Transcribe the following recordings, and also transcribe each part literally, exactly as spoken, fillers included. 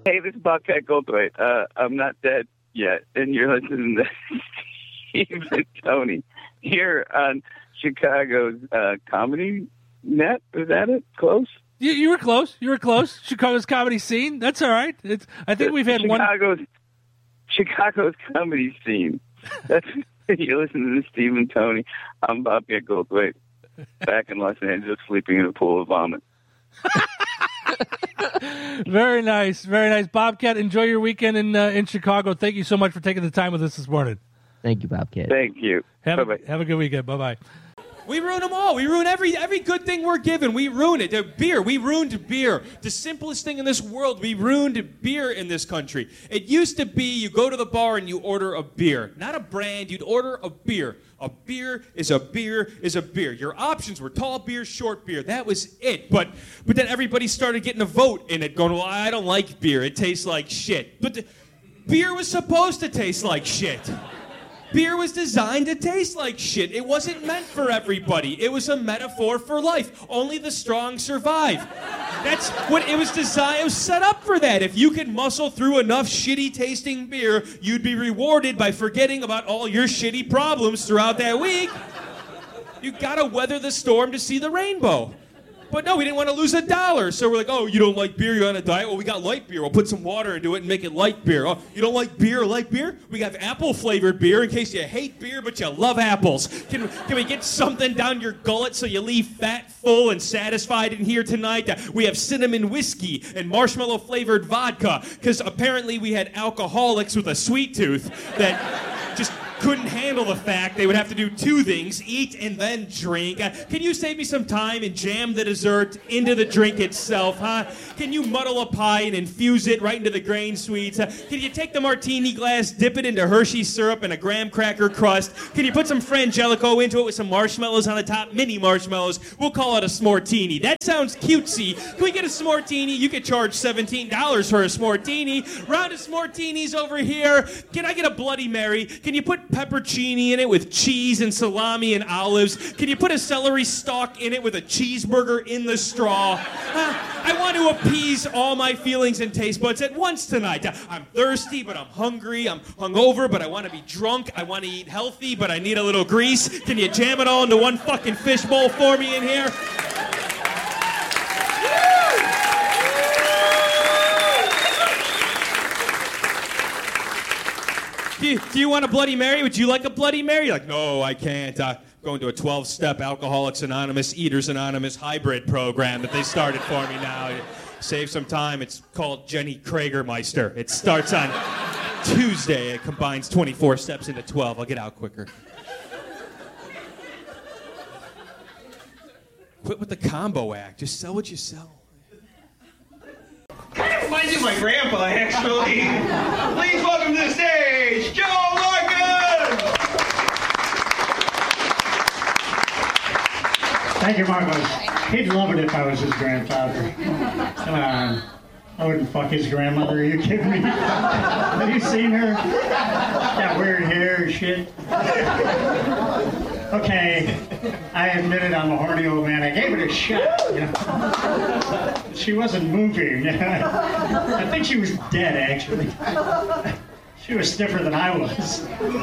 Hey, this is Bobcat Goldthwait. Uh, I'm not dead yet, and you're listening to Steve and Tony here on Chicago's uh, Comedy Net. Is that it? Close? You, you were close. You were close. Chicago's comedy scene. That's all right. It's. I think we've had Chicago's, one. Chicago's comedy scene. That's you're listening to Steve and Tony. I'm Bobcat Goldthwait, back in Los Angeles, sleeping in a pool of vomit. Very nice, very nice, Bobcat. Enjoy your weekend in uh, in Chicago. Thank you so much for taking the time with us this morning. Thank you, Bobcat. Thank you. Have a, have a good weekend. Bye bye. We ruin them all. We ruin every every good thing we're given. We ruin it. The beer. We ruined beer. The simplest thing in this world. We ruined beer in this country. It used to be you go to the bar and you order a beer. Not a brand. You'd order a beer. A beer is a beer is a beer. Your options were tall beer, short beer. That was it. But but then everybody started getting a vote in it, going, well, I don't like beer. It tastes like shit. But the, beer was supposed to taste like shit. Beer was designed to taste like shit. It wasn't meant for everybody. It was a metaphor for life. Only the strong survive. That's what it was designed. It was set up for that. If you could muscle through enough shitty tasting beer, you'd be rewarded by forgetting about all your shitty problems throughout that week. You gotta weather the storm to see the rainbow. But no, we didn't want to lose a dollar. So we're like, oh, you don't like beer, you're on a diet? Well, we got light beer. We'll put some water into it and make it light beer. Oh, you don't like beer or light beer? We got apple-flavored beer in case you hate beer, but you love apples. Can, can we get something down your gullet so you leave fat, full, and satisfied in here tonight? Uh, we have cinnamon whiskey and marshmallow-flavored vodka, because apparently we had alcoholics with a sweet tooth that just couldn't handle the fact they would have to do two things, eat and then drink. Uh, can you save me some time and jam the dessert into the drink itself, huh? Can you muddle a pie and infuse it right into the grain sweets? Uh, can you take the martini glass, dip it into Hershey syrup and a graham cracker crust? Can you put some Frangelico into it with some marshmallows on the top, mini marshmallows? We'll call it a s'mortini. That sounds cutesy. Can we get a s'mortini? You could charge seventeen dollars for a s'mortini. Round of s'mortinis over here. Can I get a Bloody Mary? Can you put peppercini in it with cheese and salami and olives? Can you put a celery stalk in it with a cheeseburger in the straw? Uh, I want to appease all my feelings and taste buds at once tonight. Uh, I'm thirsty, but I'm hungry. I'm hungover, but I want to be drunk. I want to eat healthy, but I need a little grease. Can you jam it all into one fucking fishbowl for me in here? Do you, do you want a Bloody Mary? Would you like a Bloody Mary? You're like, no, I can't. Uh, going to a twelve-step Alcoholics Anonymous, Eaters Anonymous hybrid program that they started for me now. Save some time. It's called Jenny Kragermeister. It starts on Tuesday. It combines twenty-four steps into twelve. I'll get out quicker. Quit with the combo act. Just sell what you sell. Kind of reminds me of my grandpa, actually. Please welcome to the stage, Joe Larkin! Thank you, Marcos. He'd love it if I was his grandfather. Come on. I wouldn't fuck his grandmother. Are you kidding me? Have you seen her? That weird hair and shit. Okay, I admit it, I'm a horny old man. I gave it a shot, you know. She wasn't moving. I think she was dead, actually. She was stiffer than I was.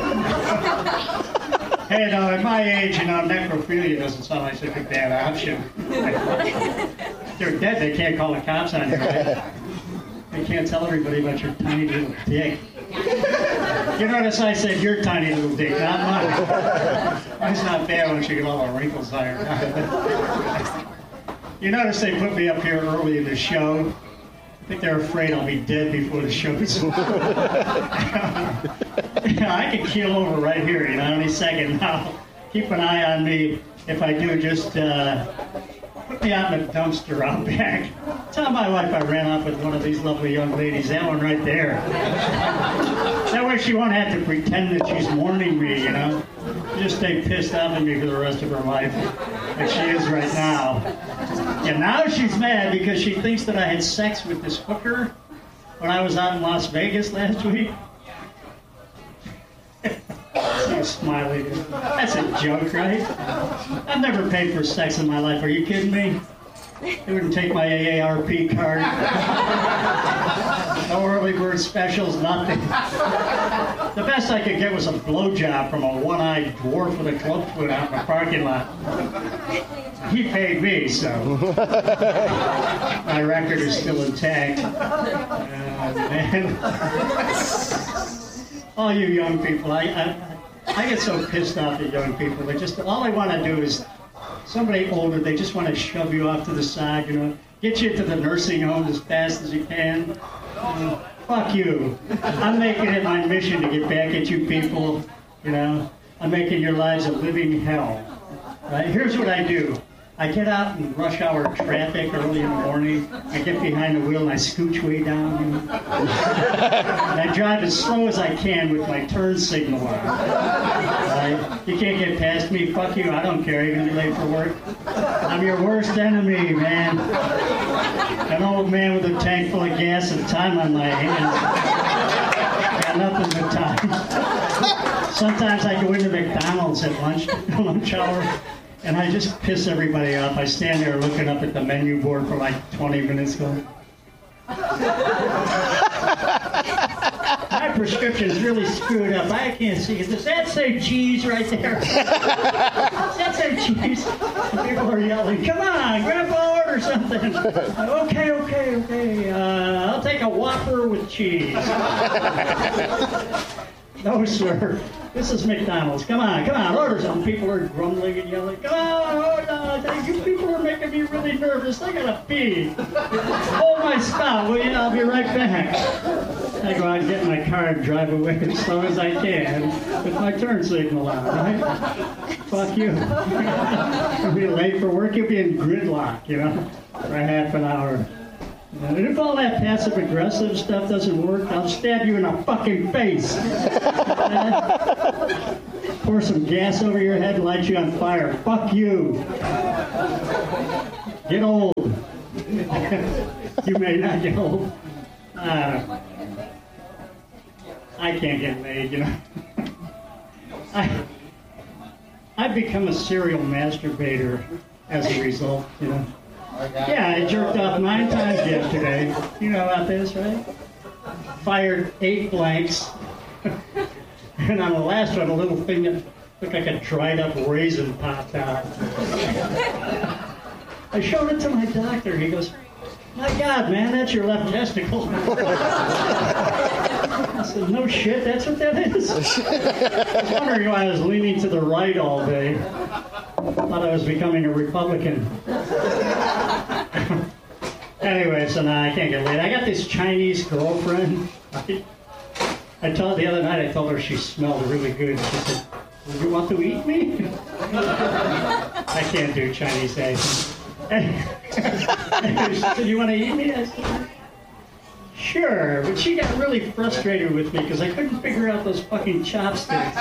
Hey, no, at my age, you know, necrophilia doesn't sound like such a bad option. If they're dead, they can't call the cops on you, right? They can't tell everybody about your tiny little dick. You notice I said your tiny little dick, not mine. Mine's not bad once you get all the wrinkles ironed out. You notice they put me up here early in the show. I think they're afraid I'll be dead before the show's over. I can keel over right here, you know, any second now. Keep an eye on me. If I do, just uh, put me out in a dumpster out back. Tell my wife I ran off with one of these lovely young ladies. That one right there. That way she won't have to pretend that she's mourning me, you know. Just stay pissed off at me for the rest of her life, like she is right now. And now she's mad because she thinks that I had sex with this hooker when I was out in Las Vegas last week. So smiling. That's a joke, right? I've never paid for sex in my life. Are you kidding me? They wouldn't take my A A R P card. No early bird specials, nothing. The best I could get was a blowjob from a one-eyed dwarf with a club foot out in the parking lot. He paid me, so my record is still intact. Uh, man. All you young people, I, I I get so pissed off at young people. They just all they want to do is somebody older. They just want to shove you off to the side, you know, get you to the nursing home as fast as you can. Uh, fuck you. I'm making it my mission to get back at you people. You know, I'm making your lives a living hell. Right? Here's what I do. I get out in rush hour traffic early in the morning. I get behind the wheel and I scooch way down. You know? And I drive as slow as I can with my turn signal on. Right? You can't get past me. Fuck you. I don't care. You're going to be late for work. I'm your worst enemy, man. An old man with a tank full of gas and time on my hands. Got nothing but time. Sometimes I go into McDonald's at lunch, lunch hour. And I just piss everybody off. I stand there looking up at the menu board for like twenty minutes going, my prescription's really screwed up. I can't see it. Does that say cheese right there? Does that say cheese? People are yelling, come on, Grandpa, order something. Okay, okay, okay. Uh, I'll take a Whopper with cheese. No, sir. This is McDonald's. Come on, come on, order something. People are grumbling and yelling. Come on, oh no, you people are making me really nervous. I gotta pee. Hold my spout, will you? I'll be right back. I go out and get in my car and drive away as slow as I can with my turn signal on, right? Fuck you. I'll be late for work. You'll be in gridlock, you know, for a half an hour. And if all that passive-aggressive stuff doesn't work, I'll stab you in the fucking face. Uh, pour some gas over your head and light you on fire. Fuck you. Get old. You may not get old. Uh, I can't get laid, you know. I, I've become a serial masturbator as a result, you know. Yeah, I jerked off nine times yesterday. You know about this, right? Fired eight blanks. And on the last one, a little thing that looked like a dried up raisin popped out. I showed it to my doctor. He goes, my God, man, that's your left testicle. I said, no shit, that's what that is? I was wondering why I was leaning to the right all day. Thought I was becoming a Republican. Anyway, so now I can't get laid. I got this Chinese girlfriend. I, I told the other night, I told her she smelled really good. She said, would you want to eat me? I can't do Chinese accent. She said, you want to eat me? I said, sure. But she got really frustrated with me because I couldn't figure out those fucking chopsticks.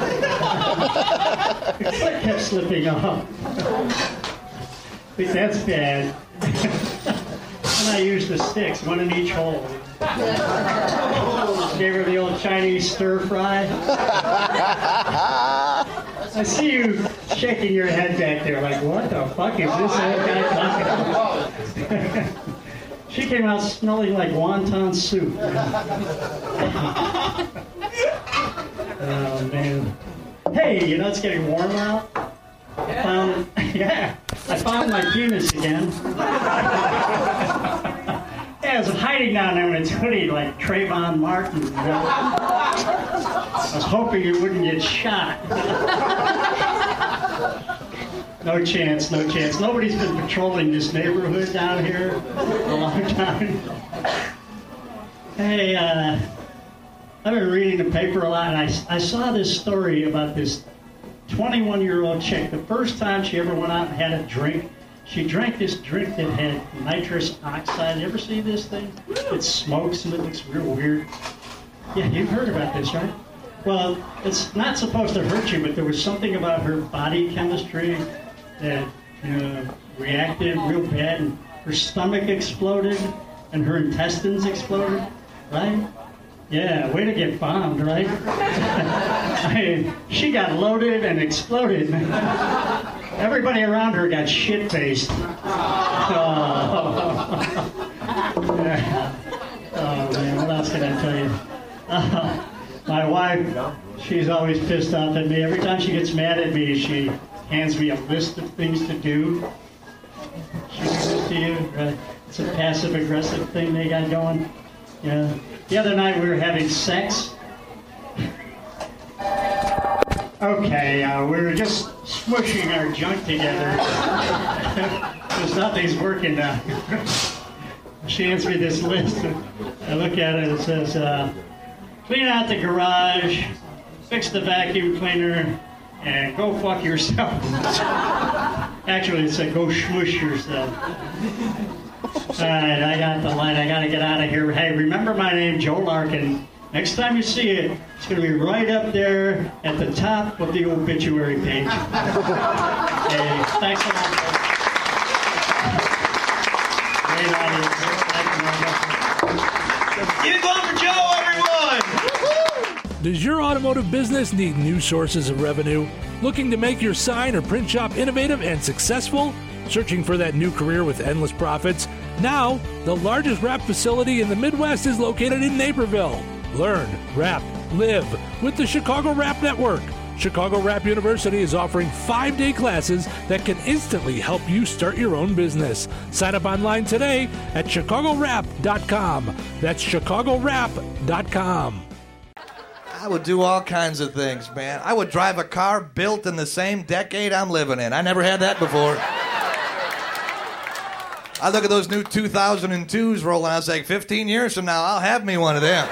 The clip kept slipping off. I think that's bad. And I used the sticks, one in each hole. Gave her the old Chinese stir fry. I see you shaking your head back there like, what the fuck is this old guy talking about? She came out smelling like wonton soup. Oh, man. Hey, you know it's getting warm out? I found, yeah, I found my penis again. Yeah, I was hiding down there in its hoodie like Trayvon Martin. You know? I was hoping it wouldn't get shot. No chance, no chance. Nobody's been patrolling this neighborhood down here for a long time. Hey, uh, I've been reading the paper a lot, and I, I saw this story about this twenty-one-year-old chick. The first time she ever went out and had a drink, she drank this drink that had nitrous oxide. You ever see this thing? It smokes and it looks real weird. Yeah, you've heard about this, right? Well, it's not supposed to hurt you, but there was something about her body chemistry that you know, reacted real bad, and her stomach exploded, and her intestines exploded, right? Yeah, way to get bombed, right? I mean, she got loaded and exploded. Everybody around her got shit-faced. Oh. Oh, man, what else can I tell you? Uh, my wife, she's always pissed off at me. Every time she gets mad at me, she hands me a list of things to do. She gives this to you. Uh, it's a passive-aggressive thing they got going. Yeah. The other night we were having sex. Okay, uh, we were just smushing our junk together. Because nothing's working now. She hands me this list. I look at it, it says, uh, clean out the garage, fix the vacuum cleaner, and go fuck yourself. Actually, it said go shmush yourself. All right, I got the line. I got to get out of here. Hey, remember my name, Joe Larkin. Next time you see it, it's going to be right up there at the top of the obituary page. Hey, thanks a lot. Great audience. Give it going for Joe, everyone! Does your automotive business need new sources of revenue? Looking to make your sign or print shop innovative and successful? Searching for that new career with endless profits? Now, the largest wrap facility in the Midwest is located in Naperville. Learn, wrap, live with the Chicago Wrap Network. Chicago Wrap University is offering five-day classes that can instantly help you start your own business. Sign up online today at chicago wrap dot com. That's chicago wrap dot com. I would do all kinds of things, man. I would drive a car built in the same decade I'm living in. I never had that before. I look at those new two thousand twos rolling out, I was like, fifteen years from now, I'll have me one of them.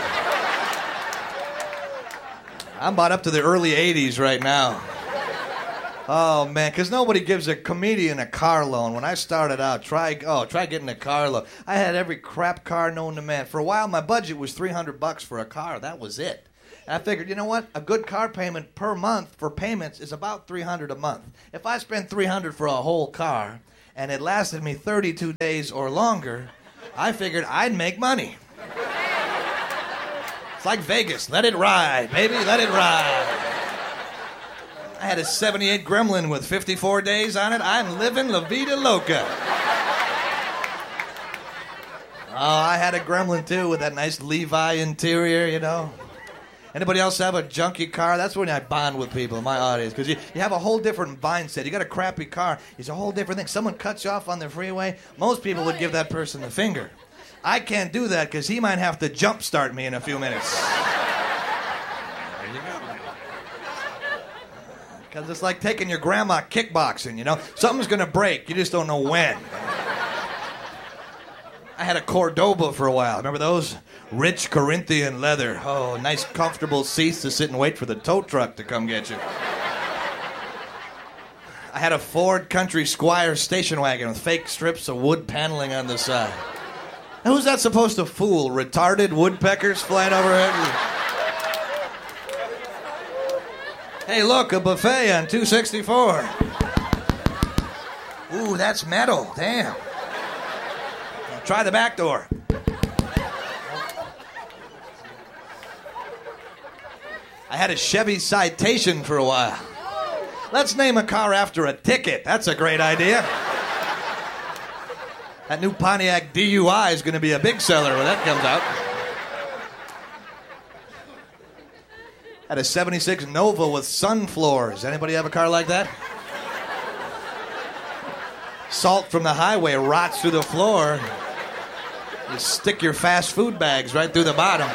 I'm about up to the early eighties right now. Oh, man, because nobody gives a comedian a car loan. When I started out, try oh, try getting a car loan. I had every crap car known to man. For a while, my budget was three hundred bucks for a car. That was it. And I figured, you know what? A good car payment per month for payments is about three hundred a month. If I spent three hundred for a whole car, and it lasted me thirty-two days or longer, I figured I'd make money. It's like Vegas. Let it ride, baby. Let it ride. I had a seventy-eight Gremlin with fifty-four days on it. I'm living La Vida Loca. Oh, I had a Gremlin, too, with that nice Levi interior, you know. Anybody else have a junky car? That's when I bond with people in my audience, because you, you have a whole different mindset. You got a crappy car. It's a whole different thing. Someone cuts you off on the freeway. Most people would give that person the finger. I can't do that because he might have to jump start me in a few minutes. There you go. Because it's like taking your grandma kickboxing, you know? Something's going to break. You just don't know when. I had a Cordoba for a while. Remember those? Rich Corinthian leather. Oh, nice comfortable seats to sit and wait for the tow truck to come get you. I had a Ford Country Squire station wagon with fake strips of wood paneling on the side. Now, who's that supposed to fool? Retarded woodpeckers flying overhead? Hey, look, a buffet on two sixty-four. Ooh, that's metal. Damn. Now, try the back door. I had a Chevy Citation for a while. Let's name a car after a ticket. That's a great idea. That new Pontiac D U I is going to be a big seller when that comes out. Had a seventy-six Nova with sun floors. Anybody have a car like that? Salt from the highway rots through the floor. You stick your fast food bags right through the bottom.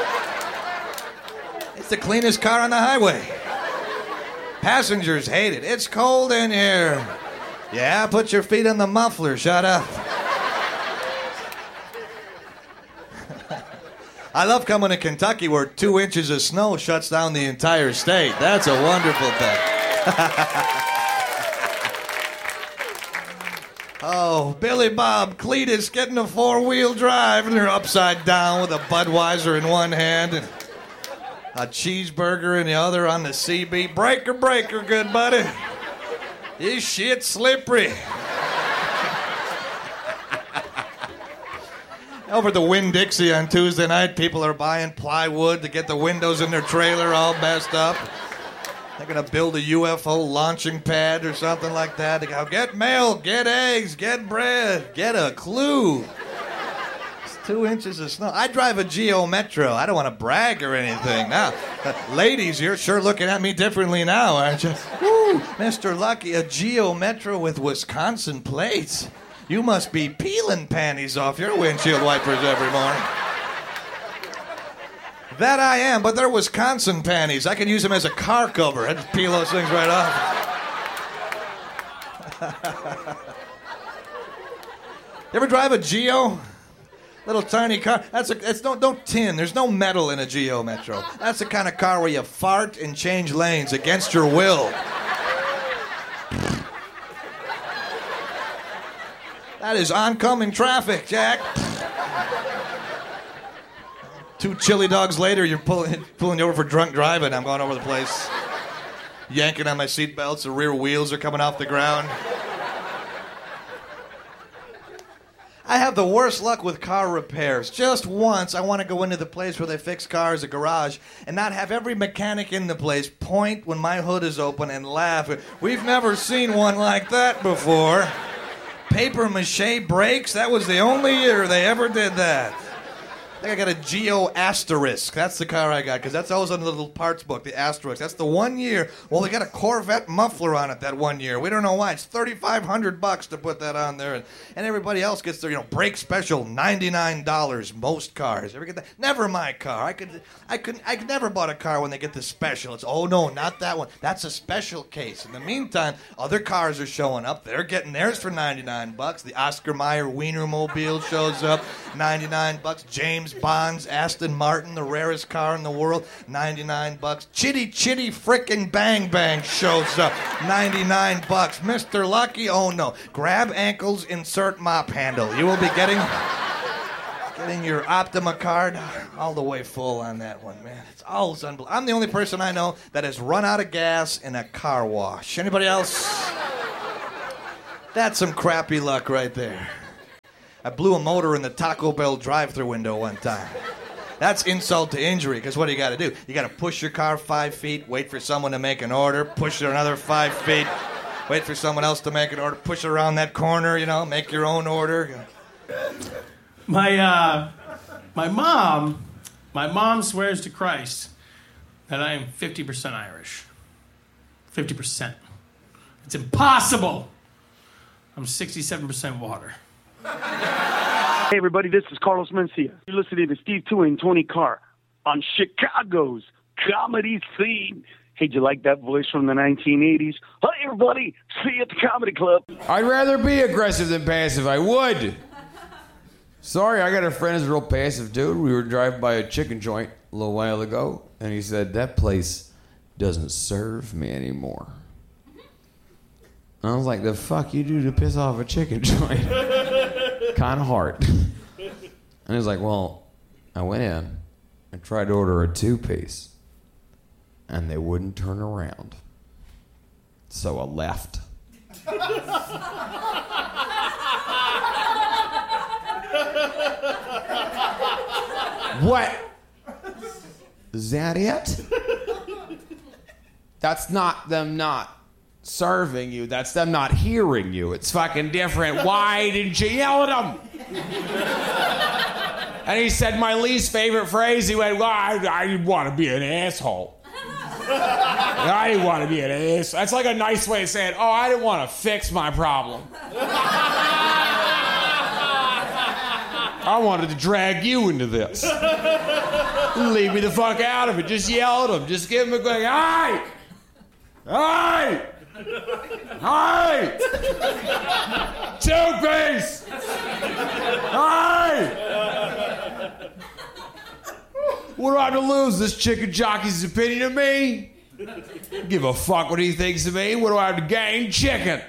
It's the cleanest car on the highway. Passengers hate it. It's cold in here. Yeah, put your feet on the muffler. Shut up. I love coming to Kentucky where two inches of snow shuts down the entire state. That's a wonderful thing. Oh, Billy Bob Cletus getting a four-wheel drive, and they're upside down with a Budweiser in one hand and a cheeseburger in the other on the C B. Breaker, breaker, good buddy. This shit's slippery. Over at the Winn-Dixie on Tuesday night, people are buying plywood to get the windows in their trailer all messed up. They're going to build a U F O launching pad or something like that. They go, get milk, get eggs, get bread, get a clue. It's Two inches of snow. I drive a Geo Metro. I don't want to brag or anything. Now, uh, ladies, you're sure looking at me differently now, aren't you? Woo, Mister Lucky, a Geo Metro with Wisconsin plates. You must be peeling panties off your windshield wipers every morning. That I am, but they're Wisconsin panties. I can use them as a car cover. I just peel those things right off. You ever drive a Geo? Little tiny car. That's a. It's no. Don't tin. There's no metal in a Geo Metro. That's the kind of car where you fart and change lanes against your will. That is oncoming traffic, Jack. Two chili dogs later, you're pulling pulling you over for drunk driving. I'm going over the place, yanking on my seatbelts. The rear wheels are coming off the ground. I have the worst luck with car repairs. Just once, I want to go into the place where they fix cars, a garage, and not have every mechanic in the place point when my hood is open and laugh. We've never seen one like that before. Paper mache brakes, that was the only year they ever did that. I think I got a Geo Asterisk. That's the car I got, because that's always on the little parts book, the Asterisk. That's the one year. Well, they got a Corvette muffler on it that one year. We don't know why. It's thirty-five hundred bucks to put that on there. And, and everybody else gets their, you know, brake special, ninety-nine dollars, most cars. Ever get that? Never my car. I could, I could, I could never bought a car when they get the special. It's, oh, no, not that one. That's a special case. In the meantime, other cars are showing up. They're getting theirs for ninety-nine bucks. The Oscar Mayer Wienermobile shows up, ninety-nine bucks. James Bond's Aston Martin, the rarest car in the world, ninety-nine bucks. Chitty Chitty frickin' Bang Bang shows up, ninety-nine bucks. Mister Lucky, oh no. Grab ankles, insert mop handle. You will be getting getting your Optima card all the way full on that one, man. It's always unbelievable. I'm the only person I know that has run out of gas in a car wash. Anybody else? That's some crappy luck right there. I blew a motor in the Taco Bell drive-thru window one time. That's insult to injury, because what do you got to do? You got to push your car five feet, wait for someone to make an order, push it another five feet, wait for someone else to make an order, push it around that corner, you know, make your own order. My, uh, my mom, my mom swears to Christ that I am fifty percent Irish. fifty percent. It's impossible. I'm sixty-seven percent water. Hey everybody, this is Carlos Mencia. You're listening to Steve Tua and Tony Carr on Chicago's comedy scene. Hey, did you like that voice from the nineteen eighties? Hi everybody, see you at the comedy club. I'd rather be aggressive than passive. I would. Sorry, I got a friend who's a real passive dude. We were driving by a chicken joint a little while ago, and he said, that place doesn't serve me anymore. And I was like, the fuck you do to piss off a chicken joint? Kind of hard. And he was like, well, I went in and tried to order a two-piece, and they wouldn't turn around. So I left. What? Is that it? That's not them not serving you. That's them not hearing you. It's fucking different. Why didn't you yell at them? And he said my least favorite phrase. He went, well, I, I didn't want to be an asshole. I didn't want to be an asshole. That's like a nice way of saying, oh, I didn't want to fix my problem. I wanted to drag you into this. Leave me the fuck out of it. Just yell at them. Just give them a quick, hey! Hey! Hey! Two-piece! Hey! What do I have to lose? This chicken jockey's opinion of me? Give a fuck what he thinks of me. What do I have to gain? Chicken.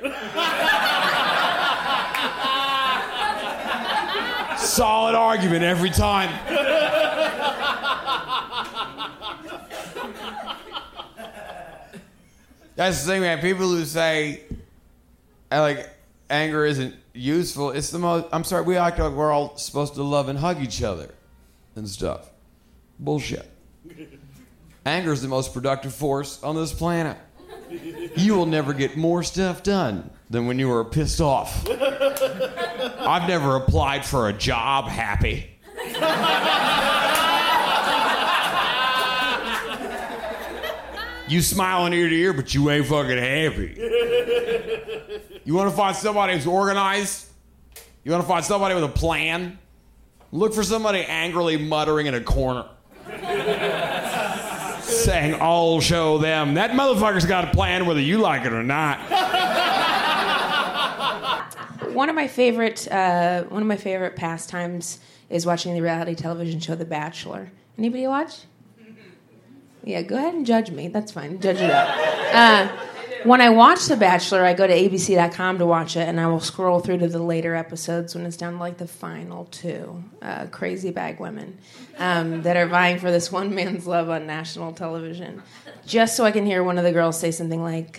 Solid argument every time. That's the thing, man. People who say, like, anger isn't useful, it's the most... I'm sorry, we act like we're all supposed to love and hug each other and stuff. Bullshit. Anger is the most productive force on this planet. You will never get more stuff done than when you are pissed off. I've never applied for a job happy. You smiling ear to ear, but you ain't fucking happy. You want to find somebody who's organized? You want to find somebody with a plan? Look for somebody angrily muttering in a corner. Saying, I'll show them. That motherfucker's got a plan whether you like it or not. One of my favorite, uh, one of my favorite pastimes is watching the reality television show The Bachelor. Anybody watch? Yeah, go ahead and judge me. That's fine. Judge it up. Uh, when I watch The Bachelor, I go to A B C dot com to watch it, and I will scroll through to the later episodes when it's down to like the final two uh, crazy bag women um, that are vying for this one man's love on national television, just so I can hear one of the girls say something like,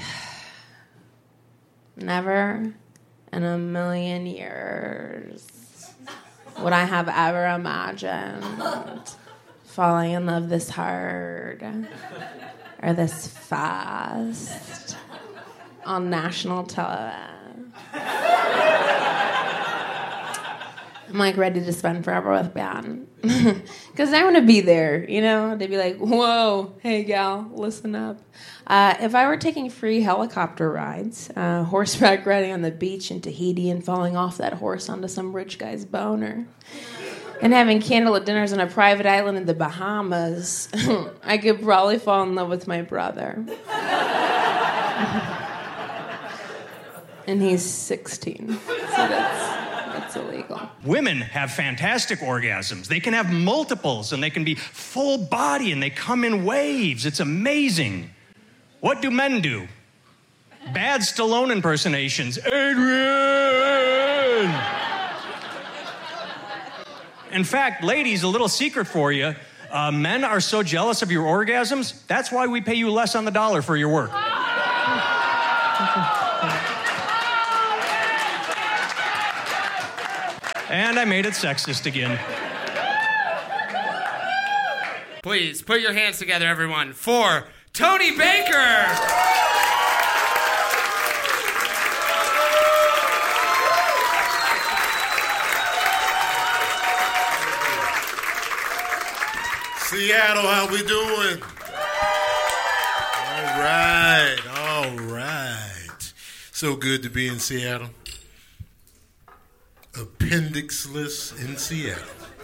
"Never in a million years would I have ever imagined falling in love this hard or this fast on national television." I'm like ready to spend forever with Ben. Because I want to be there, you know? They'd be like, whoa, hey gal, listen up. Uh, if I were taking free helicopter rides, uh, horseback riding on the beach in Tahiti and falling off that horse onto some rich guy's boner, and having candlelit dinners on a private island in the Bahamas, I could probably fall in love with my brother. And he's sixteen, so that's, that's illegal. Women have fantastic orgasms. They can have multiples, and they can be full body, and they come in waves. It's amazing. What do men do? Bad Stallone impersonations. Adrian! In fact, ladies, a little secret for you. Uh, men are so jealous of your orgasms, that's why we pay you less on the dollar for your work. And I made it sexist again. Please, put your hands together, everyone, for Tony Baker! Seattle, how we doing? All right, all right. So good to be in Seattle. Appendixless in Seattle.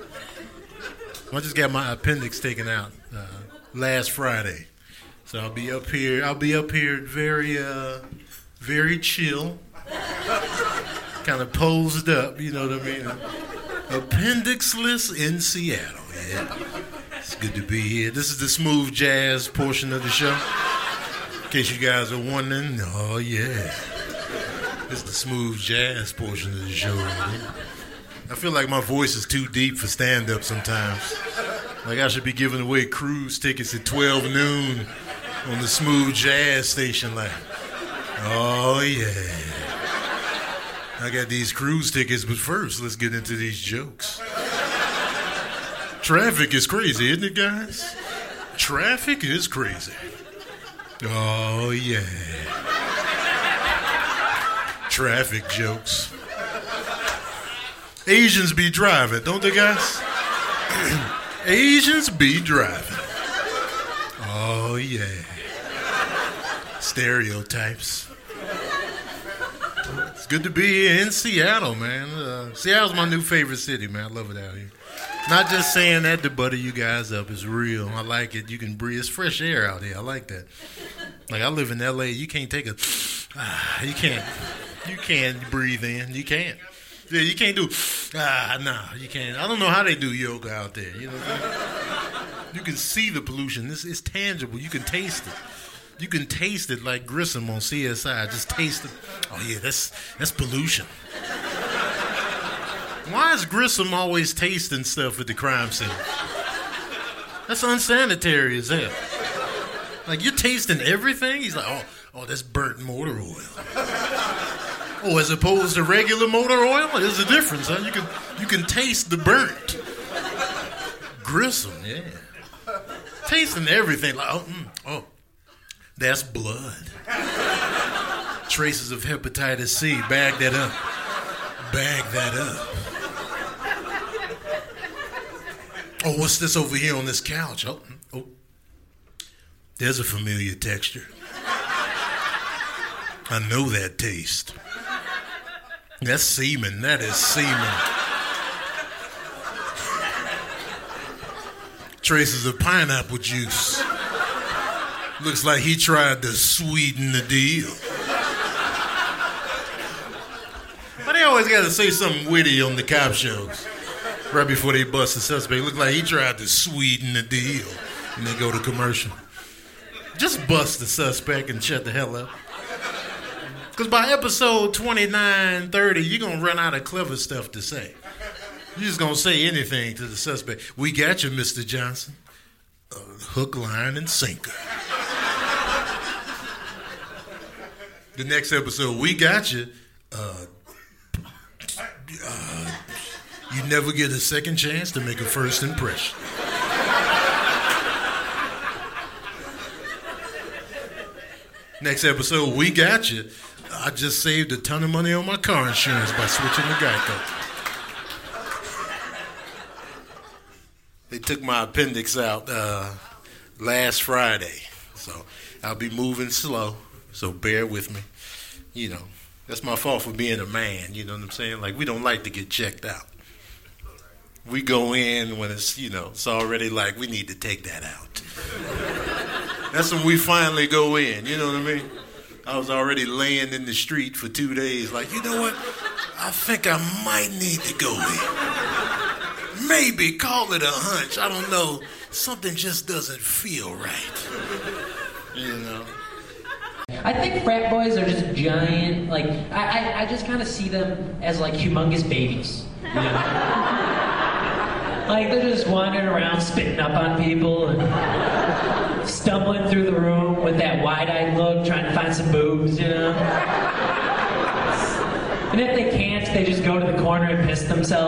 I just got my appendix taken out uh, last Friday, so I'll be up here. I'll be up here very, uh, very chill, kind of posed up. You know what I mean? Appendixless in Seattle. Yeah, it's good to be here. This is the smooth jazz portion of the show. In case you guys are wondering, oh yeah. This is the smooth jazz portion of the show right here. I feel like my voice is too deep for stand-up sometimes. Like I should be giving away cruise tickets at twelve noon on the smooth jazz station. Like, oh yeah. I got these cruise tickets, but first, let's get into these jokes. Traffic is crazy, isn't it, guys? Traffic is crazy. Oh yeah. Traffic jokes. Asians be driving, don't they, guys? Asians be driving. Oh, yeah. Stereotypes. It's good to be in Seattle, man. Uh, Seattle's my new favorite city, man. I love it out here. Not just saying that to butter you guys up. It's real. I like it. You can breathe. It's fresh air out here. I like that. Like, I live in L A. You can't take a... Ah, you can't... You can't breathe in. You can't. Yeah, you can't do, ah, nah, you can't. I don't know how they do yoga out there. You know what I'm saying? You can see the pollution. It's, it's tangible. You can taste it. You can taste it like Grissom on C S I. Just taste it. Oh, yeah, that's that's pollution. Why is Grissom always tasting stuff at the crime scene? That's unsanitary as hell. Like, you're tasting everything? He's like, oh, oh, that's burnt motor oil. Oh, as opposed to regular motor oil? There's a difference, huh? You can you can taste the burnt. Grissom, yeah. Tasting everything. Like, oh, mm, oh, that's blood. Traces of hepatitis C. Bag that up. Bag that up. Oh, what's this over here on this couch? Oh, oh. There's a familiar texture. I know that taste. That's semen. That is semen. Traces of pineapple juice. Looks like he tried to sweeten the deal. But they always got to say something witty on the cop shows. Right before they bust the suspect. Looks like he tried to sweeten the deal. And they go to commercial. Just bust the suspect and shut the hell up. Because by episode twenty-nine, thirty, you're going to run out of clever stuff to say. You're just going to say anything to the suspect. We got you, Mister Johnson. Uh, hook, line, and sinker. The next episode, we got you. Uh, uh, you never get a second chance to make a first impression. Next episode, we got you. I just saved a ton of money on my car insurance by switching to Geico. They took my appendix out uh, last Friday, so I'll be moving slow, so bear with me. You know, that's my fault for being a man, you know what I'm saying? Like, we don't like to get checked out. We go in when it's, you know, it's already like, we need to take that out. That's when we finally go in, you know what I mean? I was already laying in the street for two days, like, you know what? I think I might need to go in. Maybe, call it a hunch, I don't know. Something just doesn't feel right. You know? I think frat boys are just giant, like, I, I, I just kind of see them as, like, humongous babies. You know? Like, they're just wandering around, spitting up on people, and stumbling through the room with that wide-eyed look, trying to find some boobs, you know? And if they can't, they just go to the corner and piss themselves.